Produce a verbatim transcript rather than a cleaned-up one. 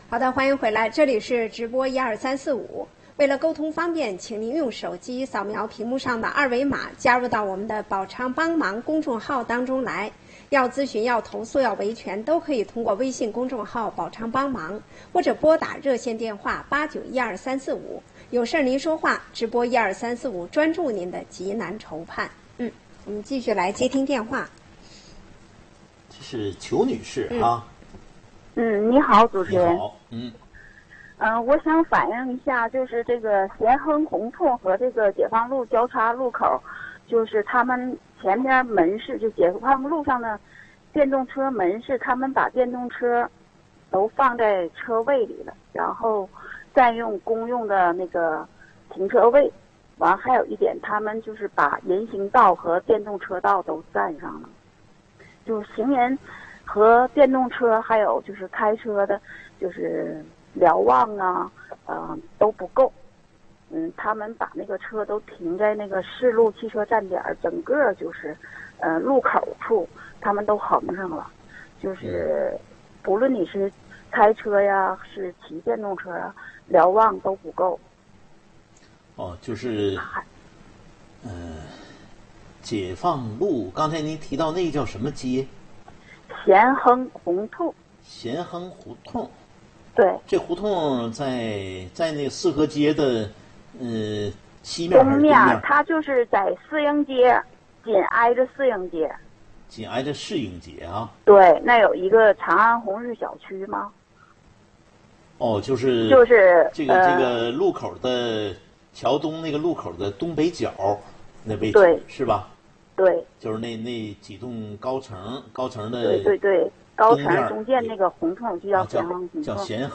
好的，欢迎回来，这里是直播一二三四五。为了沟通方便，请您用手机扫描屏幕上的二维码，加入到我们的宝昌帮忙公众号当中来。要咨询、要投诉、要维权，都可以通过微信公众号宝昌帮忙，或者拨打热线电话八九一二三四五。有事儿您说话，直播一二三四五，专注您的急难愁盼。嗯，我们继续来接听电话。 这是裘女士啊。 嗯，你好，主持人。 你好，嗯。 嗯、呃，我想反映一下，就是这个咸亨胡同和这个解放路交叉路口，就是他们前边门市，就解放路上的电动车门市，他们把电动车都放在车位里了，然后占用公用的那个停车位。完，还有一点，他们就是把人行道和电动车道都占上了，就是行人和电动车，还有就是开车的，就是瞭望啊，呃都不够。嗯，他们把那个车都停在那个市路汽车站点，整个就是呃路口处，他们都横上了。就是不论你是开车呀，是骑电动车啊，瞭望都不够。 哦，就是，嗯、呃，解放路，刚才您提到那个叫什么街？ 咸亨胡同。 咸亨胡同。 对。 这胡同在在那个四合街的，呃，西面还是东面？ 东面，它就是在四营街，紧挨着四营街。 紧挨着市营街啊。 对，那有一个长安红日小区吗？ 哦，就是就是这个、 呃、 这个路口的桥东那个路口的东北角那位置， 对， 是吧？ 对， 就是那那几栋高层高层的， 对对对，高层中间那个胡同就叫咸亨胡同。 叫咸亨。